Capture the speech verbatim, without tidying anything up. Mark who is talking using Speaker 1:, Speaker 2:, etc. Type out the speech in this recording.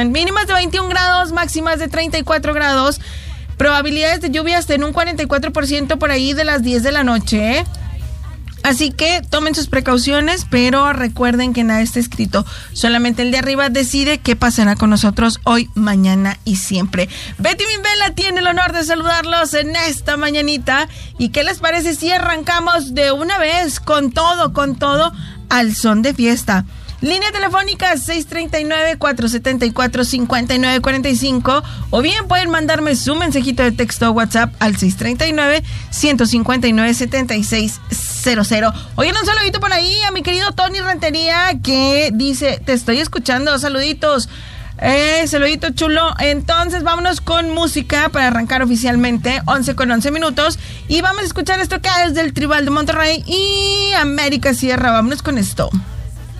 Speaker 1: Mínimas de veintiún grados, máximas de treinta y cuatro grados. Probabilidades de lluvia hasta en un cuarenta y cuatro por ciento por ahí de las diez de la noche, ¿eh? Así que tomen sus precauciones, pero recuerden que nada está escrito. Solamente el de arriba decide qué pasará con nosotros hoy, mañana y siempre. Betty Minvela tiene el honor de saludarlos en esta mañanita. ¿Y qué les parece si arrancamos de una vez con todo, con todo, al son de fiesta? Línea telefónica seis tres nueve, cuatro siete cuatro, cinco nueve cuatro cinco o bien pueden mandarme su mensajito de texto a WhatsApp al seis tres nueve, uno cinco nueve, siete seis cero cero. Oigan, un saludito por ahí a mi querido Tony Rentería que dice, te estoy escuchando, saluditos. Eh, saludito chulo. Entonces vámonos con música para arrancar oficialmente, once con once minutos, y vamos a escuchar esto que es del Tribal de Monterrey y América Sierra. Vámonos con esto.